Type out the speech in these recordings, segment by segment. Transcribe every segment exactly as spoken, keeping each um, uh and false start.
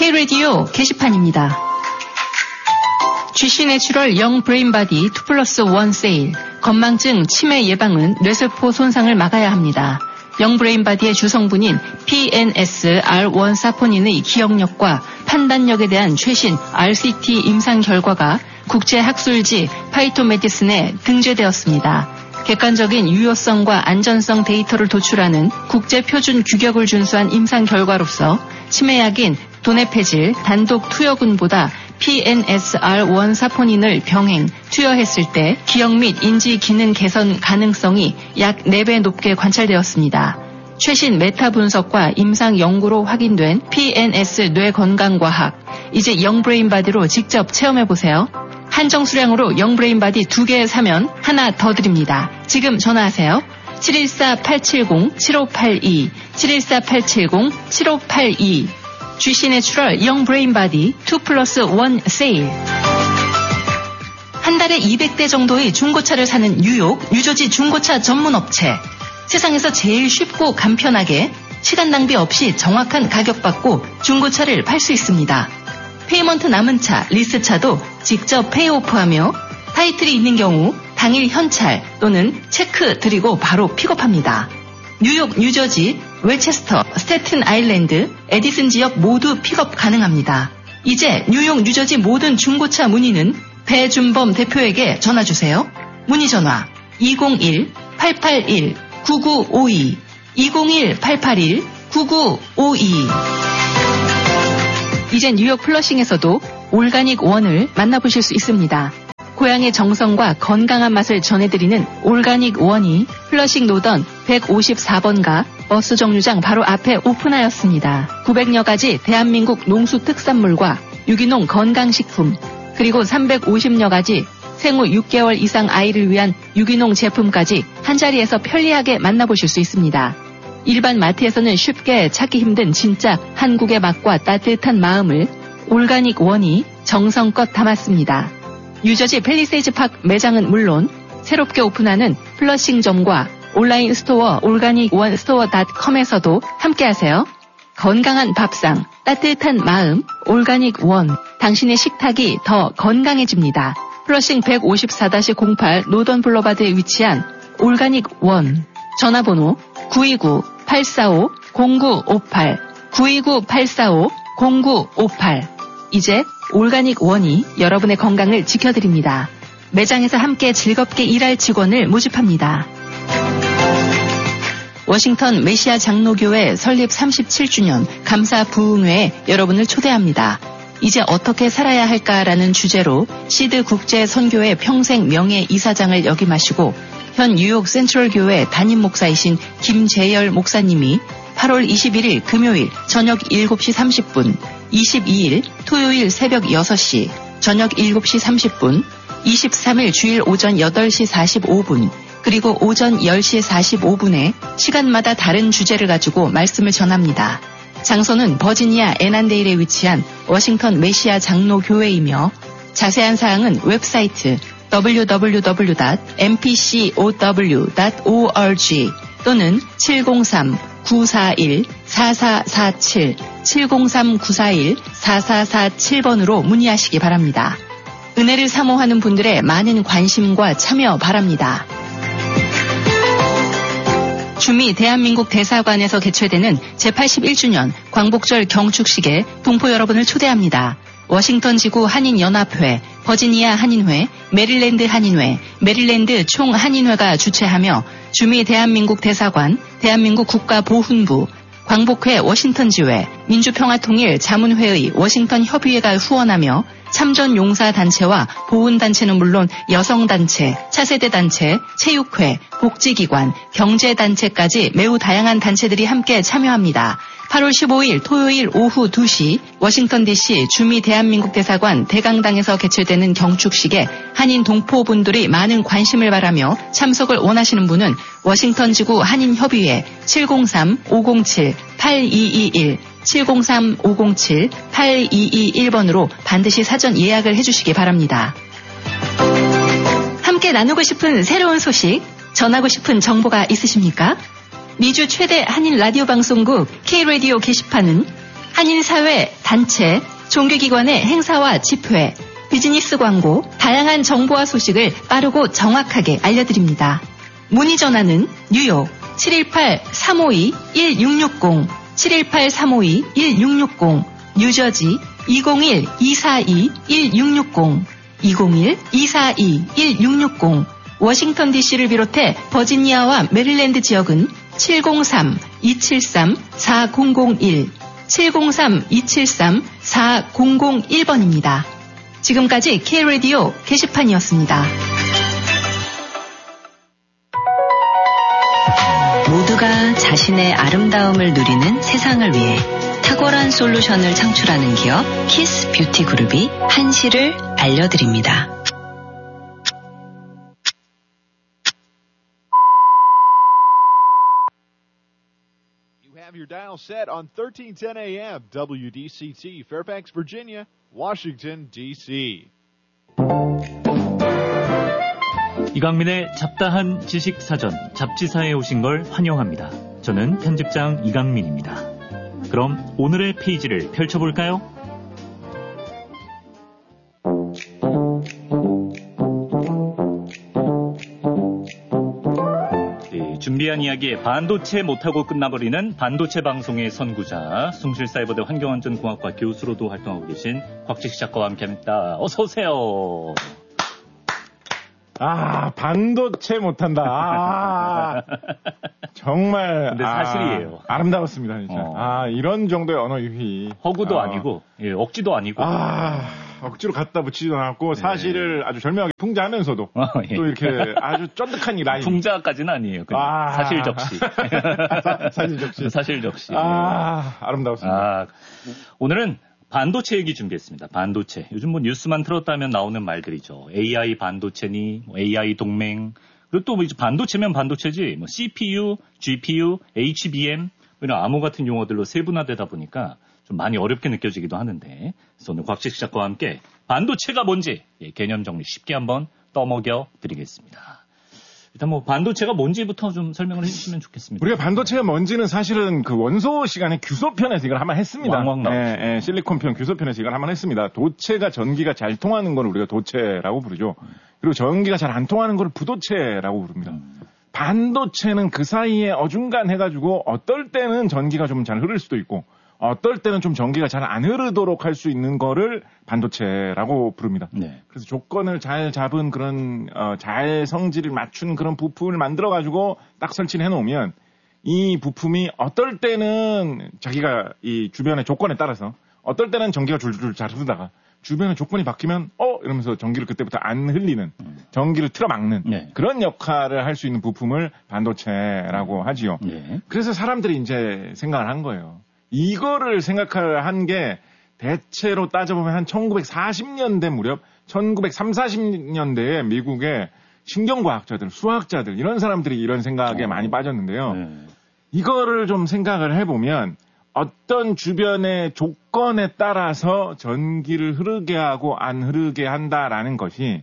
K-라디오 게시판입니다. 지씨 내추럴 영 브레인바디 투 플러스 원 세일. 건망증, 치매 예방은 뇌세포 손상을 막아야 합니다. 영 브레인바디의 주성분인 피엔에스 알 원 사포닌의 기억력과 판단력에 대한 최신 알씨티 임상 결과가 국제학술지 파이토메디슨에 등재되었습니다. 객관적인 유효성과 안전성 데이터를 도출하는 국제표준 규격을 준수한 임상 결과로서 치매약인 도네페질 단독 투여군보다 피엔에스 알 원 사포닌을 병행, 투여했을 때 기억 및 인지 기능 개선 가능성이 약 네 배 높게 관찰되었습니다. 최신 메타 분석과 임상 연구로 확인된 피엔에스 뇌 건강과학. 이제 영브레인바디로 직접 체험해보세요. 한정 수량으로 영브레인바디 두 개 사면 하나 더 드립니다. 지금 전화하세요. 칠일사 팔칠공 칠오팔이, 칠일사 팔칠공 칠오팔이. 지씨 내추럴 영 브레인바디 투 플러스 원 세일. 한 달에 이백 대 정도의 중고차를 사는 뉴욕 뉴저지 중고차 전문 업체. 세상에서 제일 쉽고 간편하게 시간 낭비 없이 정확한 가격 받고 중고차를 팔 수 있습니다. 페이먼트 남은 차, 리스차도 직접 페이오프하며 타이틀이 있는 경우 당일 현찰 또는 체크 드리고 바로 픽업합니다. 뉴욕, 뉴저지, 웰체스터, 스태튼 아일랜드, 에디슨 지역 모두 픽업 가능합니다. 이제 뉴욕, 뉴저지 모든 중고차 문의는 배준범 대표에게 전화주세요. 문의전화 이공일 팔팔일 구구오이, 이공일 팔팔일 구구오이. 이제 뉴욕 플러싱에서도 올가닉 원을 만나보실 수 있습니다. 고향의 정성과 건강한 맛을 전해드리는 올가닉 원이 플러싱 노던 백오십사 번가 버스 정류장 바로 앞에 오픈하였습니다. 구백여 가지 대한민국 농수 특산물과 유기농 건강식품, 그리고 삼백오십여 가지 생후 육 개월 이상 아이를 위한 유기농 제품까지 한자리에서 편리하게 만나보실 수 있습니다. 일반 마트에서는 쉽게 찾기 힘든 진짜 한국의 맛과 따뜻한 마음을 올가닉 원이 정성껏 담았습니다. 뉴저지 팰리세이즈 파크 매장은 물론 새롭게 오픈하는 플러싱점과 온라인 스토어 올가닉 원 스토어 닷컴에서도 함께하세요. 건강한 밥상, 따뜻한 마음, 올가닉 원. 당신의 식탁이 더 건강해집니다. 플러싱 백오십사 공팔 노던 블러바드에 위치한 올가닉 원. 전화번호 구이구 팔사오 공구오팔, 구이구 팔사오 공구오팔. 이제 올가닉 원이 여러분의 건강을 지켜드립니다. 매장에서 함께 즐겁게 일할 직원을 모집합니다. 워싱턴 메시아 장로교회 설립 삼십칠 주년 감사 부흥회에 여러분을 초대합니다. 이제 어떻게 살아야 할까라는 주제로 시드 국제 선교회 평생 명예 이사장을 역임하시고 현 뉴욕 센트럴 교회 담임 목사이신 김재열 목사님이 팔월 이십일일 금요일 저녁 일곱 시 삼십 분, 이십이일 토요일 새벽 여섯 시, 저녁 일곱 시 삼십 분, 이십삼일 주일 오전 여덟 시 사십오 분, 그리고 오전 열 시 사십오 분에 시간마다 다른 주제를 가지고 말씀을 전합니다. 장소는 버지니아 애난데일에 위치한 워싱턴 메시아 장로교회이며 자세한 사항은 웹사이트 더블유 더블유 더블유 닷 엠피씨오더블유 닷 오알지 또는 칠공삼 구사일 사사사칠, 칠공삼 구사일 사사사칠 번으로 문의하시기 바랍니다. 은혜를 사모하는 분들의 많은 관심과 참여 바랍니다. 주미 대한민국 대사관에서 개최되는 제팔십일 주년 광복절 경축식에 동포 여러분을 초대합니다. 워싱턴 지구 한인연합회, 버지니아 한인회, 메릴랜드 한인회, 메릴랜드 총한인회가 주최하며 주미 대한민국 대사관, 대한민국 국가보훈부, 광복회 워싱턴지회, 민주평화통일 자문회의 워싱턴 협의회가 후원하며 참전용사단체와 보훈단체는 물론 여성단체, 차세대단체, 체육회, 복지기관, 경제단체까지 매우 다양한 단체들이 함께 참여합니다. 팔월 십오일 토요일 오후 두 시 워싱턴 디씨 주미 대한민국 대사관 대강당에서 개최되는 경축식에 한인 동포분들이 많은 관심을 바라며 참석을 원하시는 분은 워싱턴 지구 한인협의회 칠공삼 오공칠 팔이이일, 칠공삼 오공칠 팔이이일 번으로 반드시 사전 예약을 해주시기 바랍니다. 함께 나누고 싶은 새로운 소식, 전하고 싶은 정보가 있으십니까? 미주 최대 한인 라디오 방송국 K-라디오 게시판은 한인사회, 단체, 종교기관의 행사와 집회, 비즈니스 광고, 다양한 정보와 소식을 빠르고 정확하게 알려드립니다. 문의 전화는 뉴욕 칠일팔 삼오이 일육육공, 칠일팔 삼오이 일육육공, 뉴저지 이공일 이사이 일육육공, 이공일 이사이 일육육공, 워싱턴 디씨를 비롯해 버지니아와 메릴랜드 지역은 칠공삼 이칠삼 사공공일, 칠공삼 이칠삼 사공공일 번입니다. 지금까지 K-라디오 게시판이었습니다. 모두가 자신의 아름다움을 누리는 세상을 위해 탁월한 솔루션을 창출하는 기업 키스 뷰티 그룹이 한시를 알려드립니다. Have your dial set on thirteen ten A M W D C T, Fairfax, Virginia, Washington, D C. 이강민의 잡다한 지식사전 잡지사에 오신 걸 환영합니다. 저는 편집장 이강민입니다. 그럼 오늘의 페이지를 펼쳐볼까요? 준비한 이야기에 반도체 못하고 끝나버리는 반도체 방송의 선구자, 숭실사이버대 환경안전공학과 교수로도 활동하고 계신 곽지식 작가와 함께합니다. 어서 오세요. 아, 반도체 못한다. 아, 정말. 근데 사실이에요. 아, 아름다웠습니다, 진짜. 어. 아, 이런 정도의 언어 유희. 허구도 아. 아니고, 예, 억지도 아니고. 아, 억지로 갖다 붙이지도 않았고, 네. 사실을 아주 절묘하게 풍자하면서도 어, 예. 또 이렇게 아주 쫀득한 이 라인. 풍자까지는 아니에요. 그냥 아. 사실 적시. 사, 사실 적시. 사실 적시. 아, 아름다웠습니다. 아, 오늘은 반도체 얘기 준비했습니다. 반도체. 요즘 뭐 뉴스만 틀었다면 나오는 말들이죠. 에이아이 반도체니, 뭐 에이아이 동맹. 그리고 또 뭐 이제 반도체면 반도체지, 뭐 씨피유, 지피유, 에이치비엠, 이런 암호 같은 용어들로 세분화되다 보니까 좀 많이 어렵게 느껴지기도 하는데, 그래서 오늘 곽지식 작가와 함께 반도체가 뭔지 예, 개념 정리 쉽게 한번 떠먹여 드리겠습니다. 일단 뭐 반도체가 뭔지부터 좀 설명을 해주시면 좋겠습니다. 우리가 반도체가 뭔지는 사실은 그 원소 시간에 규소편에서 이걸 한번 했습니다. 왕왕 예, 예, 실리콘편 규소편에서 이걸 한번 했습니다. 도체가 전기가 잘 통하는 걸 우리가 도체라고 부르죠. 그리고 전기가 잘 안 통하는 걸 부도체라고 부릅니다. 음. 반도체는 그 사이에 어중간해가지고 어떨 때는 전기가 좀 잘 흐를 수도 있고 어떨 때는 좀 전기가 잘 안 흐르도록 할 수 있는 거를 반도체라고 부릅니다. 네. 그래서 조건을 잘 잡은 그런 어, 잘 성질을 맞춘 그런 부품을 만들어가지고 딱 설치를 해놓으면 이 부품이 어떨 때는 자기가 이 주변의 조건에 따라서 어떨 때는 전기가 줄줄 잘 흐르다가 주변의 조건이 바뀌면 어 이러면서 전기를 그때부터 안 흘리는 전기를 틀어막는 네. 그런 역할을 할 수 있는 부품을 반도체라고 하지요. 네. 그래서 사람들이 이제 생각을 한 거예요. 이거를 생각을 한 게 대체로 따져보면 한 천구백사십 년대 무렵, 천구백삼십, 사십 년대에 미국의 신경과학자들, 수학자들 이런 사람들이 이런 생각에 어. 많이 빠졌는데요. 네. 이거를 좀 생각을 해보면 어떤 주변의 조건에 따라서 전기를 흐르게 하고 안 흐르게 한다라는 것이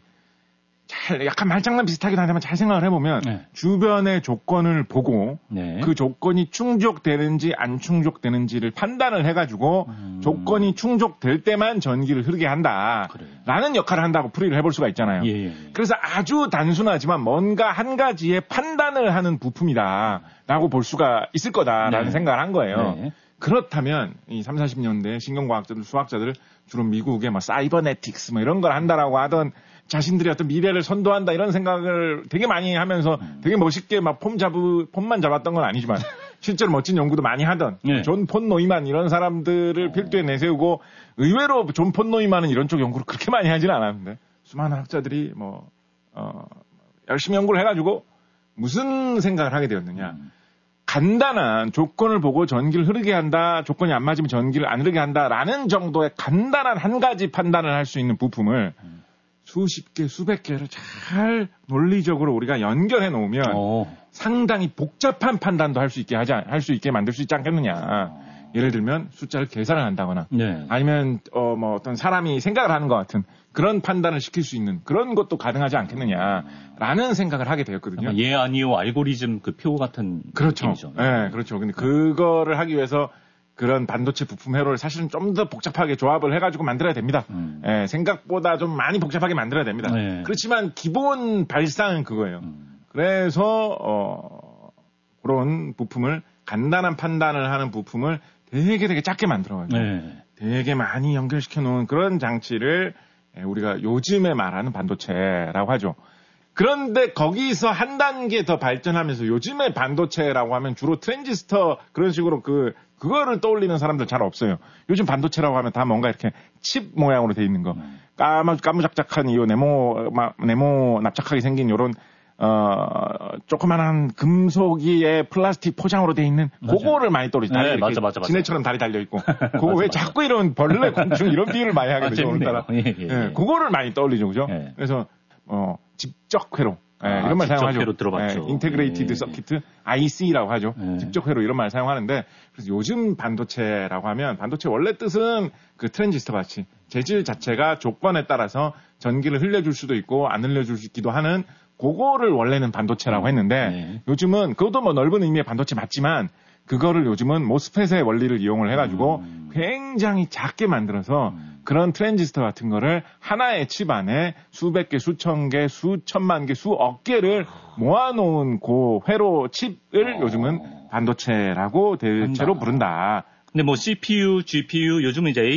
잘 약간 말장난 비슷하긴 하지만 잘 생각을 해보면 네. 주변의 조건을 보고 네. 그 조건이 충족되는지 안 충족되는지를 판단을 해가지고 음. 조건이 충족될 때만 전기를 흐르게 한다라는 그래. 역할을 한다고 풀이를 해볼 수가 있잖아요. 예, 예. 그래서 아주 단순하지만 뭔가 한 가지의 판단을 하는 부품이다라고 볼 수가 있을 거다라는 네. 생각을 한 거예요. 네. 그렇다면 이 삼, 사십 년대 신경과학자들, 수학자들 주로 미국의 뭐 사이버네틱스 뭐 이런 걸 한다라고 하던 자신들이 어떤 미래를 선도한다 이런 생각을 되게 많이 하면서 되게 멋있게 막 폼 잡으, 폼만 잡았던 건 아니지만 실제로 멋진 연구도 많이 하던 네. 존 폰 노이만 이런 사람들을 필두에 내세우고 의외로 존 폰 노이만은 이런 쪽 연구를 그렇게 많이 하지는 않았는데 수많은 학자들이 뭐, 어, 열심히 연구를 해가지고 무슨 생각을 하게 되었느냐. 간단한 조건을 보고 전기를 흐르게 한다, 조건이 안 맞으면 전기를 안 흐르게 한다라는 정도의 간단한 한 가지 판단을 할 수 있는 부품을 수십 개, 수백 개를 잘 논리적으로 우리가 연결해 놓으면 오. 상당히 복잡한 판단도 할 수 있게 하자, 할 수 있게 만들 수 있지 않겠느냐. 예를 들면 숫자를 계산을 한다거나 네. 아니면 어 뭐 어떤 사람이 생각을 하는 것 같은 그런 판단을 시킬 수 있는 그런 것도 가능하지 않겠느냐라는 생각을 하게 되었거든요. 예 아니요 알고리즘 그 표 같은 그렇죠. 느낌이죠. 네, 그렇죠. 근데 그거를 하기 위해서 그런 반도체 부품 회로를 사실은 좀 더 복잡하게 조합을 해가지고 만들어야 됩니다. 음. 예, 생각보다 좀 많이 복잡하게 만들어야 됩니다. 네. 그렇지만 기본 발상은 그거예요. 음. 그래서 어, 그런 부품을 간단한 판단을 하는 부품을 되게 되게 작게 만들어가지고 네. 되게 많이 연결시켜 놓은 그런 장치를 우리가 요즘에 말하는 반도체라고 하죠. 그런데 거기서 한 단계 더 발전하면서 요즘에 반도체라고 하면 주로 트랜지스터 그런 식으로 그 그거를 떠올리는 사람들 잘 없어요. 요즘 반도체라고 하면 다 뭔가 이렇게 칩 모양으로 돼 있는 거, 까무 까무작작한 이 네모 네모 납작하게 생긴 요런 어, 조그만한 금속이에 플라스틱 포장으로 돼 있는 맞아. 그거를 많이 떠올리죠. 네, 맞아, 맞아, 맞아. 지네처럼 다리 달려있고. 그거 왜 맞아. 자꾸 이런 벌레, 곤충 이런 비유를 많이 하게 되죠, 아, 오늘따라. 예, 예, 예. 네, 그거를 많이 떠올리죠, 그죠? 예. 그래서, 어, 직접 회로. 예, 아, 이런 말 사용하죠. 직접 회로 들어봤죠. 예, 인테그레이티드 예, 서키트, 아이씨라고 하죠. 예. 직접 회로 이런 말 사용하는데, 그래서 요즘 반도체라고 하면, 반도체 원래 뜻은 그 트랜지스터 같이 재질 자체가 조건에 따라서 전기를 흘려줄 수도 있고, 안 흘려줄 수 있기도 하는 그거를 원래는 반도체라고 했는데 네. 요즘은 그것도 뭐 넓은 의미의 반도체 맞지만 그거를 요즘은 모스펫의 원리를 이용을 해가지고 음. 굉장히 작게 만들어서 음. 그런 트랜지스터 같은 거를 하나의 칩 안에 수백 개, 수천 개, 수천만 개, 수억 개를 모아놓은 그 회로 칩을 어. 요즘은 반도체라고 대체로 한다. 부른다. 근데 뭐 씨피유, 지피유 요즘은 이제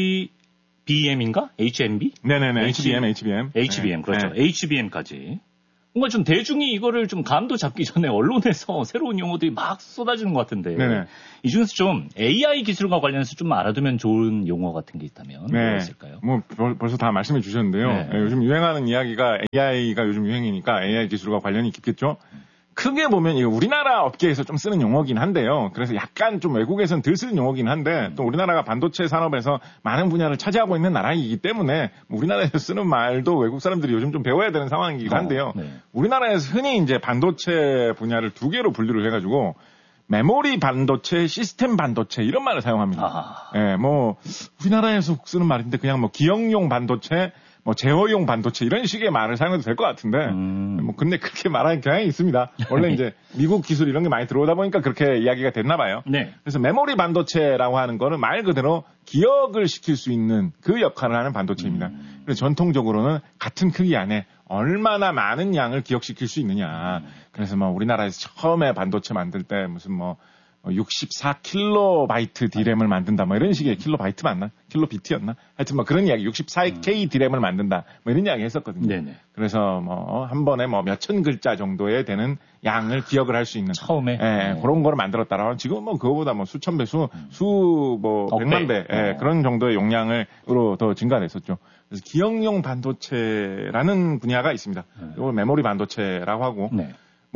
에이치비엠인가? 에이치엠비? 네네네. 에이치비엠, 에이치비엠. 에이치비엠, 네. 그렇죠. 네. 에이치비엠까지. 뭔가 좀 대중이 이거를 좀 감도 잡기 전에 언론에서 새로운 용어들이 막 쏟아지는 것 같은데 네네. 이 중에서 좀 에이아이 기술과 관련해서 좀 알아두면 좋은 용어 같은 게 있다면 네. 뭐였을까요? 뭐 벌써 다 말씀해 주셨는데요. 네. 네, 요즘 유행하는 이야기가 에이아이가 요즘 유행이니까 에이아이 기술과 관련이 깊겠죠. 크게 보면 이거 우리나라 업계에서 좀 쓰는 용어긴 한데요. 그래서 약간 좀 외국에서는 덜 쓰는 용어긴 한데 또 우리나라가 반도체 산업에서 많은 분야를 차지하고 있는 나라이기 때문에 우리나라에서 쓰는 말도 외국 사람들이 요즘 좀 배워야 되는 상황이긴 한데요. 어, 네. 우리나라에서 흔히 이제 반도체 분야를 두 개로 분류를 해가지고 메모리 반도체, 시스템 반도체 이런 말을 사용합니다. 아. 예, 뭐 우리나라에서 쓰는 말인데 그냥 뭐 기억용 반도체 뭐 제어용 반도체 이런 식의 말을 사용해도 될 것 같은데 음. 뭐 근데 그렇게 말하는 경향이 있습니다. 원래 이제 미국 기술 이런 게 많이 들어오다 보니까 그렇게 이야기가 됐나 봐요. 네. 그래서 메모리 반도체라고 하는 거는 말 그대로 기억을 시킬 수 있는 그 역할을 하는 반도체입니다. 음. 그래서 전통적으로는 같은 크기 안에 얼마나 많은 양을 기억시킬 수 있느냐. 음. 그래서 뭐 우리나라에서 처음에 반도체 만들 때 무슨 뭐 육십사 킬로바이트 디램을 만든다. 뭐 이런 식의 킬로바이트 맞나? 킬로비트였나? 하여튼 뭐 그런 이야기. 육십사 케이 디램을 만든다. 뭐 이런 이야기 했었거든요. 네네. 그래서 뭐 한 번에 뭐 몇천 글자 정도에 되는 양을 기억을 할 수 있는. 처음에? 예, 네. 그런 거를 만들었다라고. 지금 뭐 그거보다 뭐 수천 배, 수, 수, 뭐 백만 배. 예, 어. 그런 정도의 용량으로 더 증가됐었죠. 그래서 기억용 반도체라는 분야가 있습니다. 네. 이걸 메모리 반도체라고 하고. 네.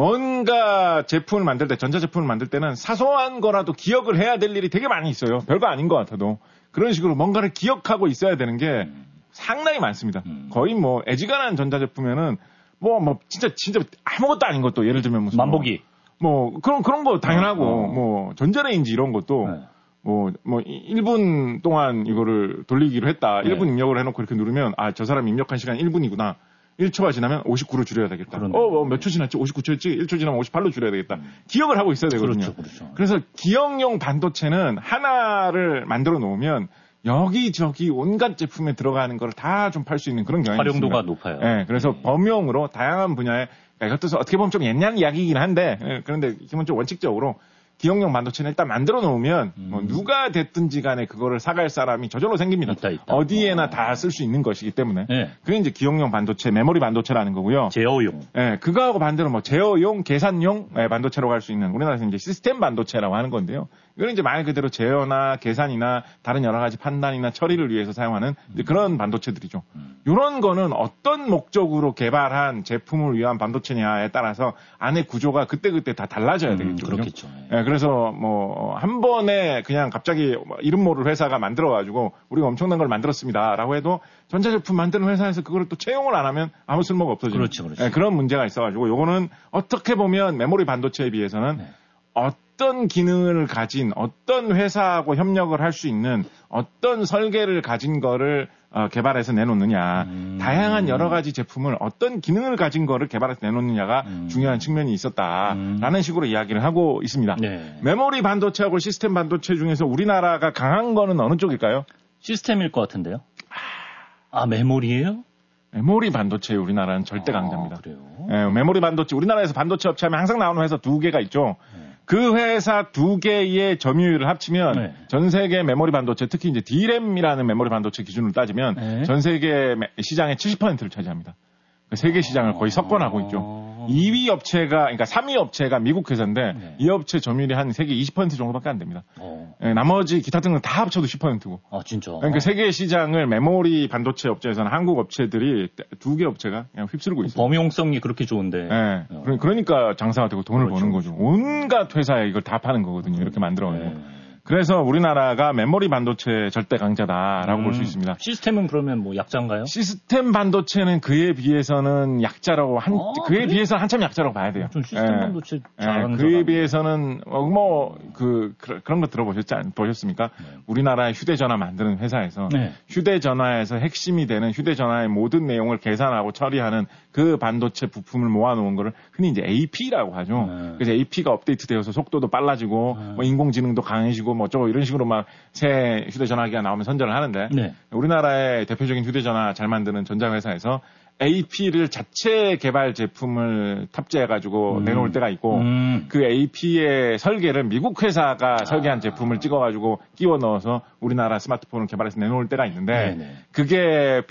뭔가 제품을 만들 때, 전자제품을 만들 때는 사소한 거라도 기억을 해야 될 일이 되게 많이 있어요. 별거 아닌 것 같아도. 그런 식으로 뭔가를 기억하고 있어야 되는 게 상당히 많습니다. 거의 뭐 애지간한 전자제품에는 뭐, 뭐, 진짜, 진짜 아무것도 아닌 것도 예를 들면 무슨. 만보기. 뭐, 그런, 그런 거 당연하고, 어, 어. 뭐, 전자레인지 이런 것도 네. 뭐, 뭐, 일 분 동안 이거를 돌리기로 했다. 네. 일 분 입력을 해놓고 이렇게 누르면, 아, 저 사람 입력한 시간 일 분이구나. 일 초가 지나면 오십구로 줄여야 되겠다. 그러네. 어, 어, 몇 초 지났지? 오십구 초였지? 일 초 지나면 오십팔로 줄여야 되겠다. 음. 기억을 하고 있어야 되거든요. 그렇죠, 그렇죠. 그래서 기억용 반도체는 하나를 만들어 놓으면 여기저기 온갖 제품에 들어가는 걸 다 좀 팔 수 있는 그런 경향이 있습니다. 활용도가 높아요. 네, 그래서 네. 범용으로 다양한 분야에, 그러니까 이것도 어떻게 보면 좀 옛날 이야기이긴 한데, 네, 그런데 기본적으로 원칙적으로 기억용 반도체는 일단 만들어 놓으면 음. 뭐 누가 됐든지 간에 그거를 사갈 사람이 저절로 생깁니다. 있다, 있다. 어디에나 어. 다 쓸 수 있는 것이기 때문에. 네. 그게 이제 기억용 반도체, 메모리 반도체라는 거고요. 제어용. 예, 네, 그거하고 반대로 뭐 제어용, 계산용 네, 반도체로 갈 수 있는 우리나라에서 이제 시스템 반도체라고 하는 건데요. 이거는 이제 말 그대로 제어나 계산이나 다른 여러 가지 판단이나 처리를 위해서 사용하는 음. 그런 반도체들이죠. 음. 이런 거는 어떤 목적으로 개발한 제품을 위한 반도체냐에 따라서 안의 구조가 그때그때 다 달라져야 되겠죠. 음, 그렇겠죠. 예, 네, 그래서 뭐 한 번에 그냥 갑자기 이름 모를 회사가 만들어가지고 우리가 엄청난 걸 만들었습니다라고 해도 전자제품 만드는 회사에서 그걸 또 채용을 안 하면 아무 쓸모가 없어지는 그렇죠, 그렇죠. 네, 그런 문제가 있어가지고 요거는 어떻게 보면 메모리 반도체에 비해서는 네. 어떤 기능을 가진 어떤 회사하고 협력을 할 수 있는 어떤 설계를 가진 거를 어, 개발해서 내놓느냐. 음. 다양한 여러 가지 제품을 어떤 기능을 가진 거를 개발해서 내놓느냐가 음. 중요한 측면이 있었다라는 음. 식으로 이야기를 하고 있습니다. 네. 메모리 반도체하고 시스템 반도체 중에서 우리나라가 강한 거는 어느 쪽일까요? 시스템일 것 같은데요. 아, 메모리예요? 메모리 반도체 우리나라는 절대 강자입니다. 아, 그래요? 네, 메모리 반도체 우리나라에서 반도체 업체 하면 항상 나오는 회사 두 개가 있죠. 네. 그 회사 두 개의 점유율을 합치면 네. 전 세계 메모리 반도체 특히 이제 디램이라는 메모리 반도체 기준으로 따지면 네. 전 세계 시장의 칠십 퍼센트를 차지합니다. 세계 시장을 거의 석권하고 있죠. 이 위 업체가, 그러니까 삼 위 업체가 미국 회사인데 네. 이 업체 점유율이 한 세계 이십 퍼센트 정도밖에 안 됩니다. 네, 나머지 기타 등등 다 합쳐도 십 퍼센트고. 아, 진짜. 그러니까 세계 시장을 메모리 반도체 업체에서는 한국 업체들이 두 개 업체가 그냥 휩쓸고 있어요. 범용성이 그렇게 좋은데. 네. 어. 그러니까 장사가 되고 돈을 그렇죠, 버는 거죠. 온갖 회사에 이걸 다 파는 거거든요. 이렇게 만들어가지고. 네. 그래서 우리나라가 메모리 반도체 절대 강자다라고 음, 볼 수 있습니다. 시스템은 그러면 뭐 약자인가요? 시스템 반도체는 그에 비해서는 약자라고 한 아, 그에 그래? 비해서 한참 약자라고 봐야 돼요. 좀 시스템 반도체 예, 잘하는 예, 그에 비해서는 뭐 그 그런 거 들어보셨지 보셨습니까? 네. 우리나라의 휴대전화 만드는 회사에서 네. 휴대전화에서 핵심이 되는 휴대전화의 모든 내용을 계산하고 처리하는 그 반도체 부품을 모아놓은 거를 흔히 이제 에이피라고 하죠. 네. 그래서 에이피가 업데이트되어서 속도도 빨라지고 네. 뭐 인공지능도 강해지고 뭐 어쩌고 이런 식으로 막 새 휴대전화기가 나오면 선전을 하는데 네. 우리나라의 대표적인 휴대전화 잘 만드는 전자회사에서 에이피를 자체 개발 제품을 탑재해가지고 음. 내놓을 때가 있고 음. 그 에이피의 설계를 미국 회사가 아. 설계한 제품을 찍어가지고 끼워 넣어서 우리나라 스마트폰을 개발해서 내놓을 때가 있는데 네네. 그게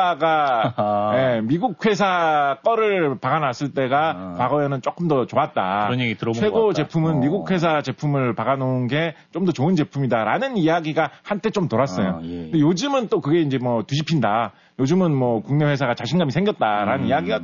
평가가 예, 미국 회사 거를 박아놨을 때가 아. 과거에는 조금 더 좋았다. 그런 얘기 들어본 최고 것 같다. 제품은 어. 미국 회사 제품을 박아놓은 게 좀 더 좋은 제품이다라는 이야기가 한때 좀 돌았어요. 아, 예. 근데 요즘은 또 그게 이제 뭐 뒤집힌다. 요즘은 뭐 국내 회사가 자신감이 생겼다라는 음. 이야기가